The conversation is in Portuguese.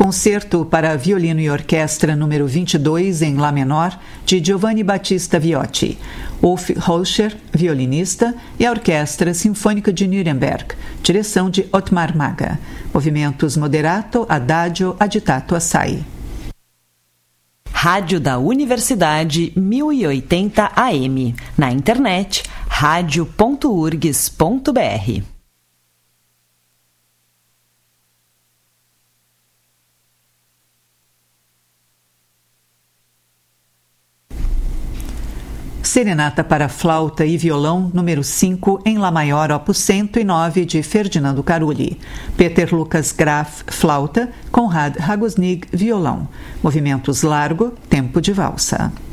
Concerto para violino e orquestra número 22 em Lá menor, de Giovanni Battista Viotti. Ulf Holscher, violinista, e a Orquestra Sinfônica de Nuremberg, direção de Ottmar Maga. Movimentos moderato, adagio, agitato, assai. Rádio da Universidade 1080 AM. Na internet, radio.urgs.br. Serenata para flauta e violão, número 5, em Lá maior, opus 109, de Ferdinando Carulli. Peter Lucas Graf, flauta, Konrad Ragusnig, violão. Movimentos largo, tempo de valsa.